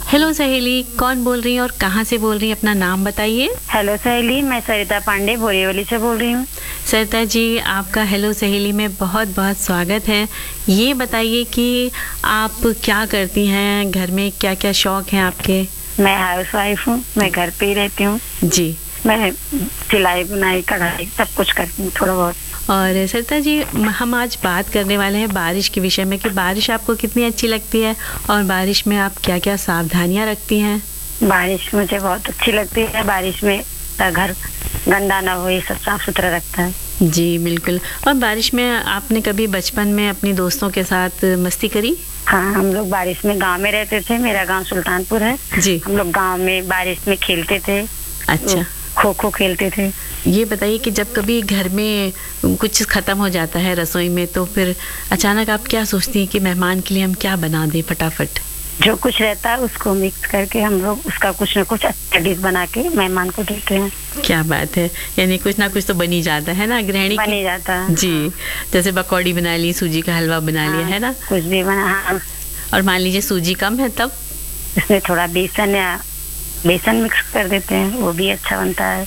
Hello सहेली, कौन बोल रही है और कहाँ से बोल रही है? अपना नाम बताइए। हेलो सहेली, मैं सरिता पांडे बोरीवली से बोल रही हूँ। सरिता जी, आपका हेलो सहेली में बहुत बहुत स्वागत है। ये बताइए कि आप क्या करती हैं, घर में क्या क्या शौक हैं आपके? मैं हाउस वाइफ हूँ, मैं घर पे ही रहती हूँ। जी। मैं सिलाई बुनाई कढ़ाई सब कुछ करती हूँ थोड़ा बहुत। और सरिता जी, हम आज बात करने वाले हैं बारिश के विषय में कि बारिश आपको कितनी अच्छी लगती है और बारिश में आप क्या क्या सावधानियाँ रखती हैं। बारिश मुझे बहुत अच्छी लगती है। बारिश में घर गंदा ना हो, ये सब साफ सुथरा रखता है। जी बिल्कुल। और बारिश में आपने कभी बचपन में अपने दोस्तों के साथ मस्ती करी? हाँ, हम लोग बारिश में गांव में रहते थे। मेरा गांव सुल्तानपुर है जी। हम लोग गांव में बारिश में खेलते थे। अच्छा, खो खो खेलते थे। ये बताइए कि जब कभी घर में कुछ ख़त्म हो जाता है रसोई में, तो फिर अचानक आप क्या सोचती हैं कि मेहमान के लिए हम क्या बना दें फटाफट? जो कुछ रहता है उसको मिक्स करके हम लोग उसका कुछ न कुछ अच्छा डिश बना के मेहमान को देते हैं। क्या बात है, यानी कुछ ना कुछ तो बन ही जाता है ना गृहिणी बन ही जाता है। जी। जैसे पकौड़ी बना ली, सूजी का हलवा बना लिया, है ना? कुछ भी बना। हाँ। और मान लीजिए सूजी कम है तब? इसमें थोड़ा बेसन या बेसन मिक्स कर देते हैं, वो भी अच्छा बनता है।